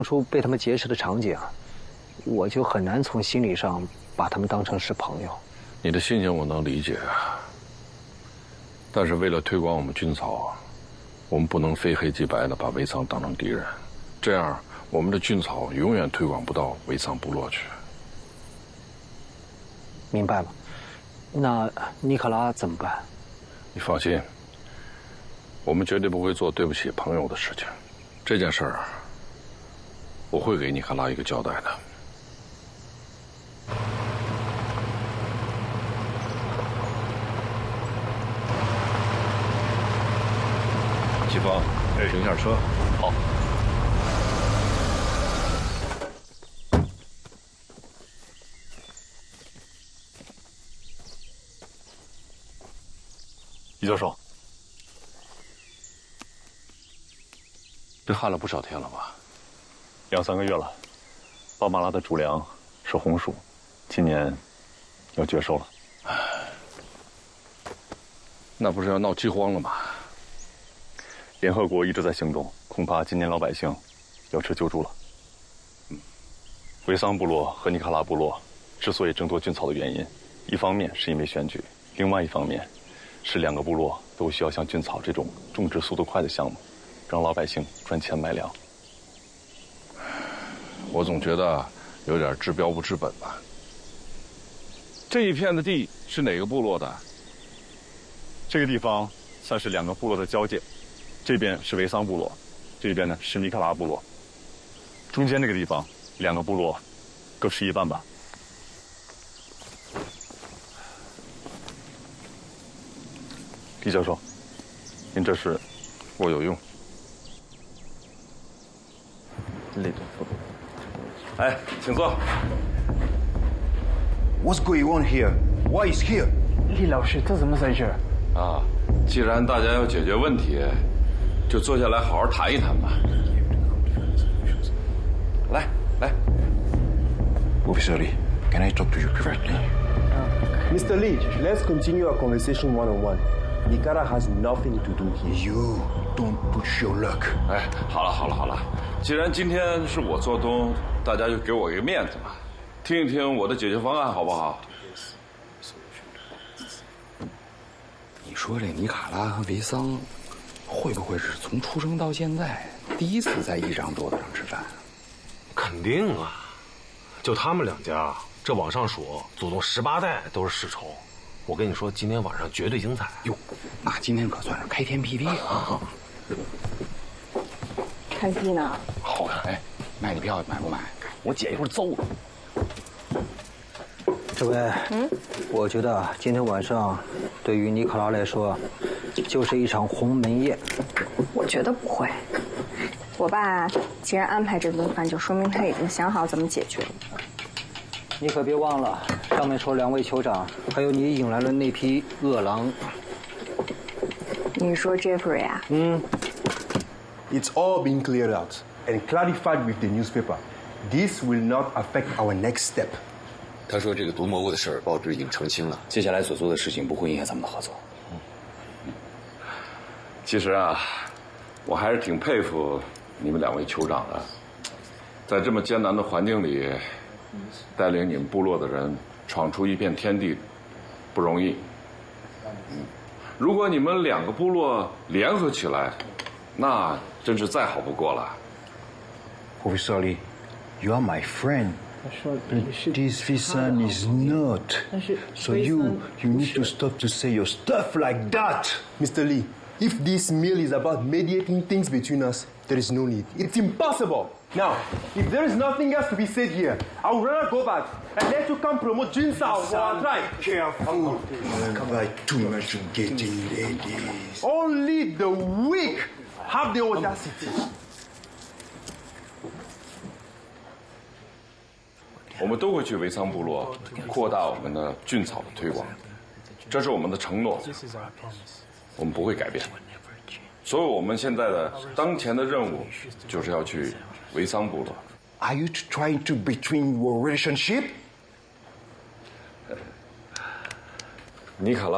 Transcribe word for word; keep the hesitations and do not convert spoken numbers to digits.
初被他们劫持的场景，我就很难从心理上把他们当成是朋友。 你的心情我能理解，但是为了推广我们军草，我们不能非黑即白的把维桑当成敌人，这样我们的军草永远推广不到维桑部落去。 明白了。那尼可拉怎么办？ 你放心，我们绝对不会做对不起朋友的事情。这件事儿，我会给尼可拉一个交代的。启峰，停下车。好。 于教授， 这旱了不少天了吧？ 两三个月了。巴马拉的主粮是红薯，今年要绝收了。 那不是要闹饥荒了吗？ 联合国一直在行动，恐怕今年老百姓要吃救助了。嗯，维桑部落和尼卡拉部落之所以争夺菌草的原因，一方面是因为选举，另外一方面是两个部落都需要像菌草这种种植速度快的项目，让老百姓赚钱买粮。 我总觉得有点治标不治本吧。这一片的地是哪个部落的？ 这个地方算是两个部落的交界，这边是维桑部落，这边呢是尼卡拉部落。中间这个地方，两个部落各吃一半吧。李教授，您这是？ 我有用。 哎，请坐。 What's going on here? Why is here? 李老师，这怎么回事？ 啊，既然大家要解决问题，就坐下来好好谈一谈吧。来来 Professor Lee, can I talk to you privately? Mister Lee, let's continue our conversation one-on-one. Nicara has nothing to do here. You don't push your luck. 哎，好了好了好了，既然今天是我做东，大家就给我一个面子嘛，听一听我的解决方案好不好？ 你说这尼卡拉和维桑，会不会是从出生到现在第一次在一张桌子上吃饭？ 肯定啊，就他们两家，这往上数，祖宗十八代都是世仇。我跟你说，今天晚上绝对精彩。 哟，那今天可算是开天辟地了。 看戏呢？ 好看。哎，卖你票买不买？我姐一会儿揍了。 这位，嗯，我觉得今天晚上对于尼可拉来说，就是一场鸿门宴。 我觉得不会。我爸既然安排这顿饭，就说明他已经想好怎么解决了。 你可别忘了，上面说两位酋长，还有你引来了那批恶狼。 你说 Jeffrey 啊？ 嗯。 It's all been cleared out and clarified with the newspaper. This will not affect our next step. 他说这个毒蘑菇的事儿，报纸已经澄清了，接下来所做的事情不会影响咱们的合作。 嗯，其实啊，我还是挺佩服你们两位酋长的，在这么艰难的环境里，带领你们部落的人闯出一片天地，不容易。嗯，如果你们两个部落联合起来，那真是再好不过了。 Professor Lee, you are my friend. But this Visan is not. So you, you need to stop to say your stuff like that. Mister Lee, if this meal is about mediating things between us, there is no need. It's impossible. Now, if there is nothing else to be said here, I would rather go back and let you come promote Jinsao for our tribe. Careful. Come on, too much of getting ladies. Only the weak have the audacity. 我们都会去维桑部落扩大我们的菌草的推广，这是我们的承诺，我们不会改变。所以我们现在的当前的任务就是要去维桑部落。 Are you trying to between your relationship? 尼卡拉